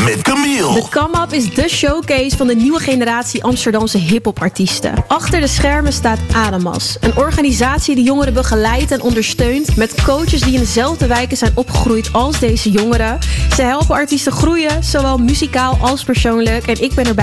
met Camille. De Come Up is de showcase van de nieuwe generatie Amsterdamse hiphopartiesten. Achter de schermen staat Adamas, een organisatie die jongeren begeleidt en ondersteunt met coaches die in dezelfde wijken zijn opgegroeid als deze jongeren. Ze helpen artiesten groeien, zowel muzikaal als persoonlijk. En ik ben erbij